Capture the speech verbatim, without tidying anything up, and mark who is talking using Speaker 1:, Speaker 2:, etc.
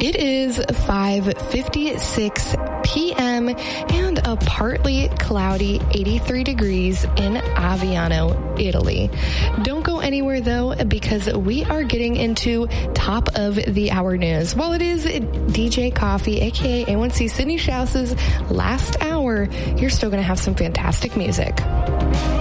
Speaker 1: It is five fifty-six p.m. and a partly cloudy eighty-three degrees in Aviano, Italy. Don't go anywhere though, because we are getting into top of the hour news. While it is D J Coffee, aka A one C Sydney Shouse's last hour, you're still going to have some fantastic music.